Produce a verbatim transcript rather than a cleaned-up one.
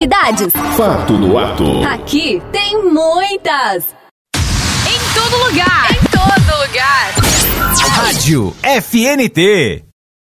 Idades. Fato no ato. Aqui tem muitas. Em todo lugar. Em todo lugar. Rádio F N T.